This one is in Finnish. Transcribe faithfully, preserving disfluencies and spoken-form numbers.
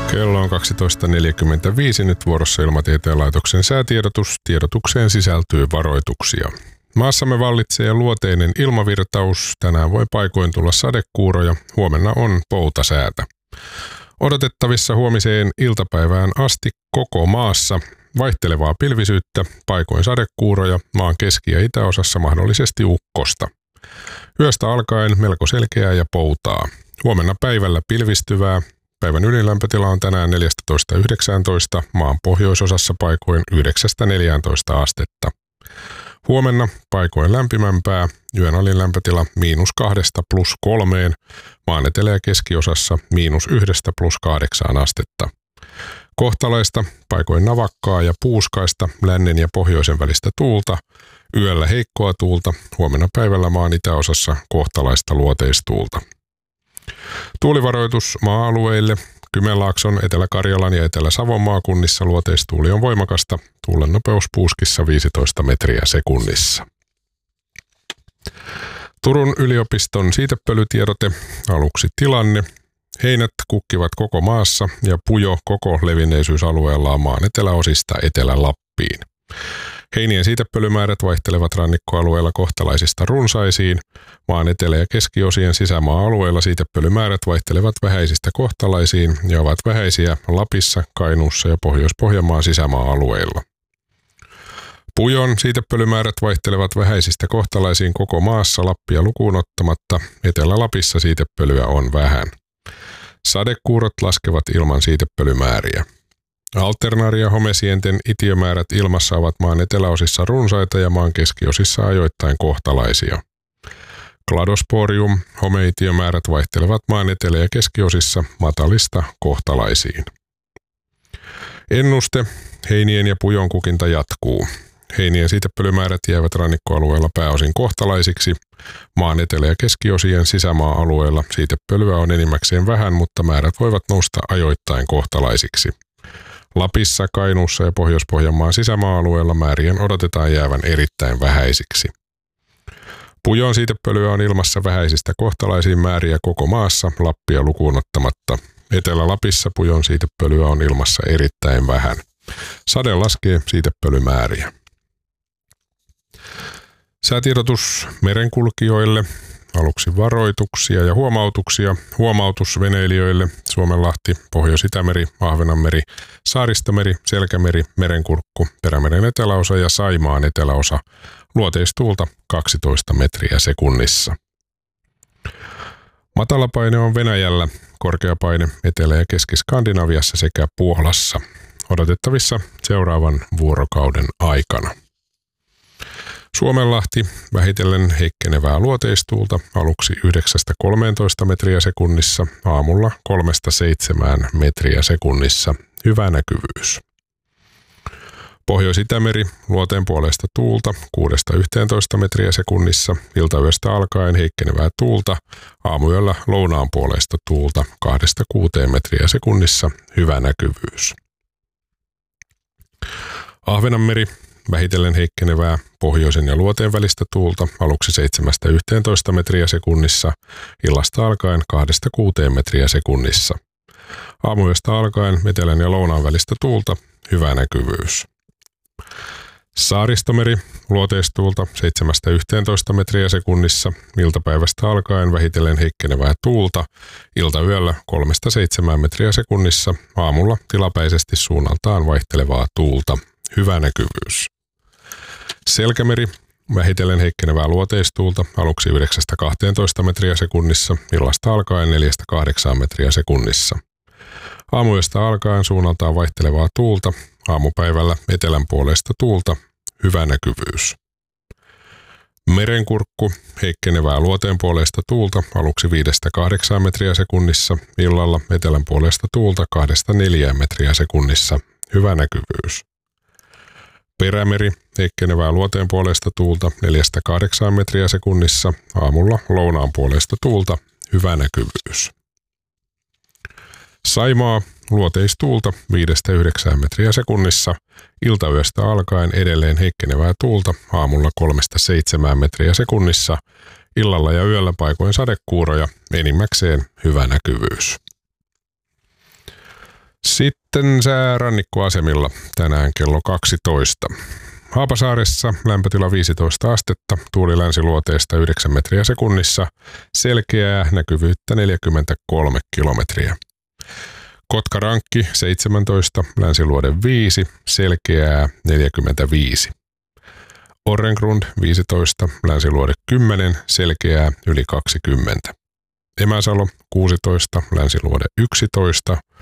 Kello on kaksitoista neljäkymmentäviisi, nyt vuorossa Ilmatieteen laitoksen säätiedotus. Tiedotukseen sisältyy varoituksia. Maassamme vallitsee luoteinen ilmavirtaus. Tänään voi paikoin tulla sadekuuroja. Huomenna on poutasäätä. Odotettavissa huomiseen iltapäivään asti koko maassa vaihtelevaa pilvisyyttä, paikoin sadekuuroja, maan keski- ja itäosassa mahdollisesti ukkosta. Yöstä alkaen melko selkeää ja poutaa. Huomenna päivällä pilvistyvää. Päivän ylilämpötila on tänään neljätoista yhdeksäntoista, maan pohjoisosassa paikoin yhdeksästä neljääntoista astetta. Huomenna paikoin lämpimämpää, yön alin lämpötila miinus kahdesta plus kolmeen, maan etelä- ja keskiosassa miinus yhdestä plus kahdeksaan astetta. Kohtalaista, paikoin navakkaa ja puuskaista, lännen ja pohjoisen välistä tuulta, yöllä heikkoa tuulta, huomenna päivällä maan itäosassa kohtalaista luoteistuulta. Tuulivaroitus maa-alueille. Kymenlaakson, Etelä-Karjalan ja Etelä-Savon maakunnissa luoteistuuli on voimakasta. Tuulen nopeus puuskissa viisitoista metriä sekunnissa. Turun yliopiston siitepölytiedote. Aluksi tilanne. Heinät kukkivat koko maassa ja pujo koko levinneisyysalueellaan maan eteläosista Etelä-Lappiin. Heinien siitepölymäärät vaihtelevat rannikkoalueella kohtalaisista runsaisiin. Maan etelä- ja keskiosien sisämaa-alueilla siitepölymäärät vaihtelevat vähäisistä kohtalaisiin ja ovat vähäisiä Lapissa, Kainuussa ja Pohjois-Pohjanmaan sisämaa-alueilla. Pujon siitepölymäärät vaihtelevat vähäisistä kohtalaisiin koko maassa Lappia lukuun ottamatta. Etelä-Lapissa siitepölyä on vähän. Sadekuurot laskevat ilman siitepölymääriä. Alternaari- ja homesienten itiömäärät ilmassa ovat maan eteläosissa runsaita ja maan keskiosissa ajoittain kohtalaisia. Kladosporium, homeitiömäärät vaihtelevat maan etelä- ja keskiosissa matalista kohtalaisiin. Ennuste. Heinien ja pujon kukinta jatkuu. Heinien siitepölymäärät jäävät rannikkoalueella pääosin kohtalaisiksi. Maan etelä- ja keskiosien sisämaa-alueella siitepölyä on enimmäkseen vähän, mutta määrät voivat nousta ajoittain kohtalaisiksi. Lapissa, Kainuussa ja Pohjois-Pohjanmaan sisämaa-alueella määrien odotetaan jäävän erittäin vähäisiksi. Pujon siitepölyä on ilmassa vähäisistä kohtalaisiin määriä koko maassa, Lappia lukuun ottamatta. Etelä-Lapissa pujon siitepölyä on ilmassa erittäin vähän. Sade laskee siitepölymääriä. Säätiedotus merenkulkijoille. Aluksi varoituksia ja huomautuksia. Huomautus veneilijöille Suomenlahti, Pohjois-Itämeri, Ahvenanmeri, Saaristomeri, Selkämeri, Merenkurkku, Perämeren eteläosa ja Saimaan eteläosa. Luoteistuulta kaksitoista metriä sekunnissa. Matalapaine on Venäjällä, korkeapaine Etelä- ja Keski-Skandinaviassa sekä Puolassa. Odotettavissa seuraavan vuorokauden aikana. Suomenlahti vähitellen heikkenevää luoteistuulta aluksi yhdeksästä kolmeentoista metriä sekunnissa, aamulla kolmesta seitsemään metriä sekunnissa. Hyvä näkyvyys. Pohjois-Itämeri luoteen puolesta tuulta kuudesta yhteentoista metriä sekunnissa, iltayöstä alkaen heikkenevää tuulta, aamuyöllä lounaan puolesta tuulta kahdesta kuuteen metriä sekunnissa. Hyvä näkyvyys. Ahvenanmeri vähitellen heikkenevää pohjoisen ja luoteen välistä tuulta aluksi seitsemästä yhteentoista metriä sekunnissa, illasta alkaen kahdesta kuuteen metriä sekunnissa. Aamuyöstä alkaen etelän ja lounaan välistä tuulta, hyvä näkyvyys. Saaristomeri luoteistuulta seitsemästä yhteentoista metriä sekunnissa, iltapäivästä alkaen vähitellen heikkenevää tuulta, iltayöllä kolmesta seitsemään metriä sekunnissa, aamulla tilapäisesti suunnaltaan vaihtelevaa tuulta, hyvä näkyvyys. Selkämeri vähitellen heikkenevää luoteistuulta aluksi yhdeksästä kahteentoista metriä sekunnissa, illasta alkaen neljästä kahdeksaan metriä sekunnissa. Aamuyöstä alkaen suunnaltaan vaihtelevaa tuulta, aamupäivällä etelän puolesta tuulta, hyvä näkyvyys. Merenkurkku heikkenevää luoteen puolesta tuulta aluksi viidestä kahdeksaan metriä sekunnissa, illalla etelän puolesta tuulta kahdesta neljään metriä sekunnissa, hyvä näkyvyys. Perämeri heikkenevää luoteen puolesta tuulta neljästä kahdeksaan metriä sekunnissa, aamulla lounaan puolesta tuulta, hyvä näkyvyys. Saimaa luoteistuulta viidestä yhdeksään metriä sekunnissa, iltayöstä alkaen edelleen heikkenevää tuulta, aamulla kolmesta seitsemään metriä sekunnissa, illalla ja yöllä paikoin sadekuuroja, enimmäkseen hyvä näkyvyys. Sitten sää rannikkoasemilla tänään kello kaksitoista. Haapasaaressa lämpötila viisitoista astetta, tuuli länsiluoteesta yhdeksän metriä sekunnissa, selkeää näkyvyyttä neljäkymmentäkolme kilometriä. Kotkarankki seitsemäntoista, länsiluode viisi, selkeää neljäkymmentäviisi. Orrengrund viisitoista, länsiluode kymmenen, selkeää yli kaksikymmentä. Emäsalo kuusitoista, länsiluode yksitoista,